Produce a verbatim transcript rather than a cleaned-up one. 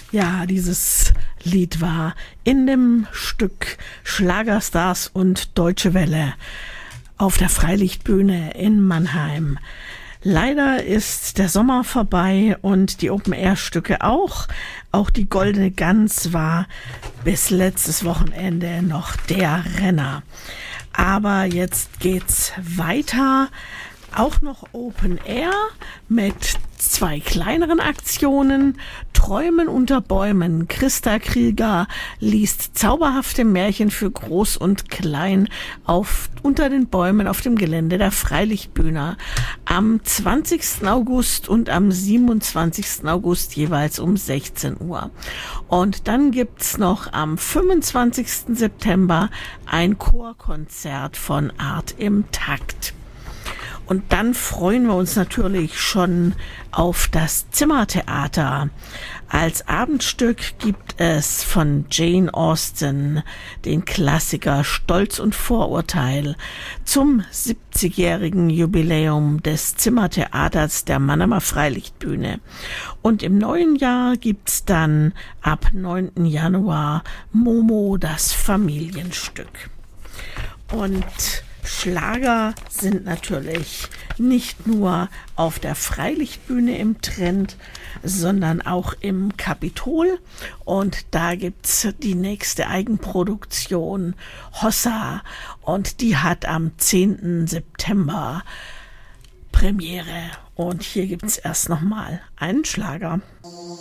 Ja, dieses Lied war in dem Stück Schlagerstars und Deutsche Welle auf der Freilichtbühne in Mannheim. Leider ist der Sommer vorbei und die Open-Air-Stücke auch. Auch die Goldene Gans war bis letztes Wochenende noch der Renner. Aber jetzt geht's weiter. Auch noch Open Air mit zwei kleineren Aktionen. Träumen unter Bäumen. Christa Krieger liest zauberhafte Märchen für Groß und Klein auf, unter den Bäumen auf dem Gelände der Freilichtbühne am zwanzigsten August und am siebenundzwanzigsten August jeweils um sechzehn Uhr. Und dann gibt's noch am fünfundzwanzigsten September ein Chorkonzert von Art im Takt. Und dann freuen wir uns natürlich schon auf das Zimmertheater. Als Abendstück gibt es von Jane Austen den Klassiker Stolz und Vorurteil zum siebzigjährigen Jubiläum des Zimmertheaters der Mannheimer Freilichtbühne. Und im neuen Jahr gibt's dann ab neunten Januar Momo, das Familienstück. Und Schlager sind natürlich nicht nur auf der Freilichtbühne im Trend, sondern auch im Kapitol. Und da gibt's die nächste Eigenproduktion, Hossa. Und die hat am zehnten September Premiere. Und hier gibt's erst nochmal einen Schlager.